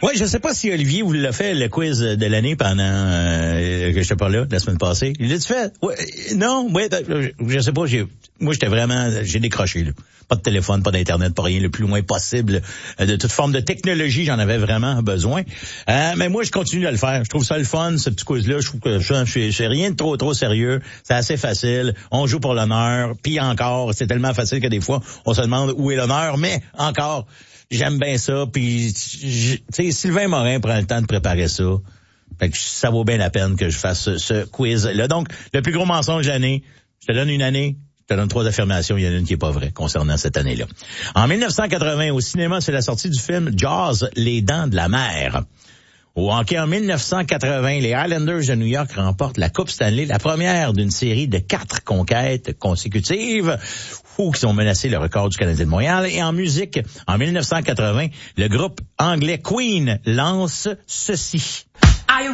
Ouais, je sais pas si Olivier vous l'a fait, le quiz de l'année pendant que je sais pas là, la semaine passée. Il l'a-tu fait? Ouais, non, ouais, je sais pas, moi j'ai décroché, là. Pas de téléphone, pas d'internet, pas rien, le plus loin possible de toute forme de technologie, j'en avais vraiment besoin. Mais moi, je continue à le faire. Je trouve ça le fun, ce petit quiz-là. Je trouve que c'est rien de trop sérieux. C'est assez facile. On joue pour l'honneur. Puis encore, c'est tellement facile que des fois, on se demande où est l'honneur. Mais encore, j'aime bien ça. Puis, tu sais, Sylvain Morin prend le temps de préparer ça. Fait que ça vaut bien la peine que je fasse ce quiz-là. Donc, le plus gros mensonge de l'année, je te donne une année. Je te donne 3 affirmations, il y en a une qui est pas vraie concernant cette année-là. En 1980, au cinéma, c'est la sortie du film Jaws, les dents de la mer. Au hockey, en 1980, les Islanders de New York remportent la Coupe Stanley, la première d'une série de 4 conquêtes consécutives qui ont menacé le record du Canadien de Montréal. Et en musique, en 1980, le groupe anglais Queen lance ceci.